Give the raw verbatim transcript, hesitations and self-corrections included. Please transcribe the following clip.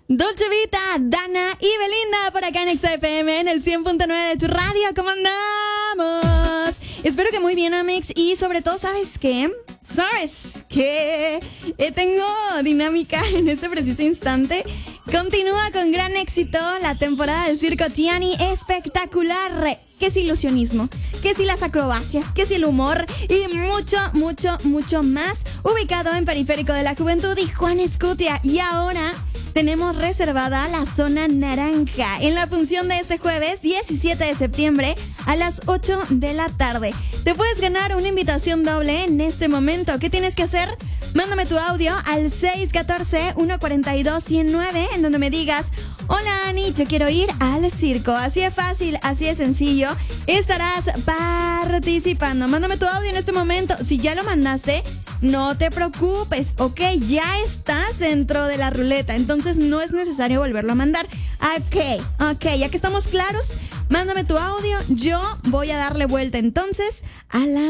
Dolce Vita, Dana y Belinda por acá en Exa F M en el cien punto nueve de tu radio. ¿Cómo andamos? Espero que muy bien, Amex. Y sobre todo, ¿sabes qué? ¿Sabes qué? Eh, tengo dinámica en este preciso instante. Continúa con gran éxito la temporada del Circo Tiani. Espectacular. ¿Qué es ilusionismo? ¿Qué si las acrobacias? ¿Qué si el humor? Y mucho, mucho, mucho más. Ubicado en Periférico de la Juventud y Juan Escutia. Y ahora tenemos reservada la zona naranja en la función de este jueves diecisiete de septiembre a las ocho de la tarde. Te puedes ganar una invitación doble en este momento. ¿Qué tienes que hacer? Mándame tu audio al seis uno cuatro, uno cuatro dos, uno cero nueve en donde me digas: hola Ani, yo quiero ir al circo. Así de fácil, así de sencillo. Estarás participando. Mándame tu audio en este momento. Si ya lo mandaste, no te preocupes, ok, ya estás dentro de la ruleta, entonces no es necesario volverlo a mandar. Ok, ok, ya que estamos claros, mándame tu audio. Yo voy a darle vuelta entonces a la